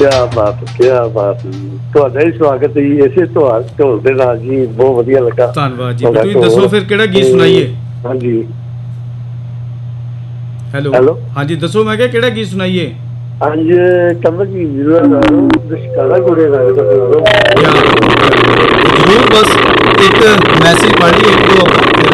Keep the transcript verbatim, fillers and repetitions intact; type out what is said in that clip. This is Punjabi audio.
ਕਿਆ ਬਾਤ ਕਿਆ ਬਾਤ ਤੁਹਾਡਾ ਹੀ ਸਵਾਗਤ ਜੀ ਇਸੇ ਢੋਲ ਢੋਲ ਦੇ ਨਾਲ ਜੀ ਬਹੁਤ ਵਧੀਆ ਲੱਗਾ। ਧੰਨਵਾਦ ਜੀ। ਤੁਸੀਂ ਦੱਸੋ ਫਿਰ ਕਿਹੜਾ ਗੀਤ ਸੁਣਾਈਏ? ਹਾਂਜੀ ਹੈਲੋ ਹੈਲੋ ਹਾਂਜੀ ਦੱਸੋ, ਮੈਂ ਕਿਹਾ ਕਿਹੜਾ ਗੀਤ ਸੁਣਾਈਏ? ਹਾਂਜੀ ਕਮਲ ਜੀ ਦੁਸ਼ਕਾਲਾ ਕੁੜੇ ਜ਼ਰੂਰ, ਬਸ ਇੱਕ ਮੈਸੇਜ ਪੜ੍ਹ ਲਈਏ, ਇੱਕ ਦੋ